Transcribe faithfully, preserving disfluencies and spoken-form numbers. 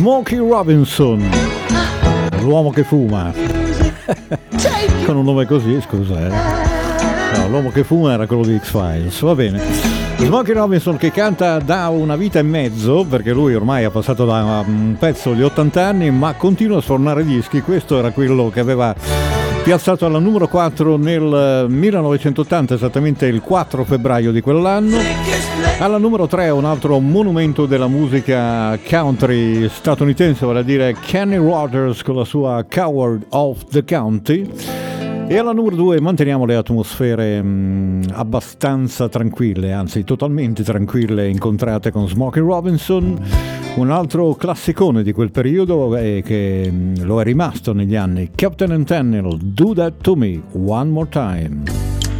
Smokey Robinson, l'uomo che fuma. Con un nome così, scusa, eh. No, l'uomo che fuma era quello di X-Files, va bene. Smokey Robinson che canta da una vita e mezzo, perché lui ormai ha passato da un pezzo gli ottanta anni, ma continua a sfornare dischi. Questo era quello che aveva piazzato alla numero quattro nel millenovecentottanta, esattamente il quattro febbraio di quell'anno. Alla numero tre un altro monumento della musica country statunitense, vale a dire Kenny Rogers con la sua Coward of the County. E alla numero due manteniamo le atmosfere mh, abbastanza tranquille, anzi totalmente tranquille, incontrate con Smokey Robinson, un altro classicone di quel periodo e che mh, lo è rimasto negli anni, Captain and Tennille, Do That To Me One More Time.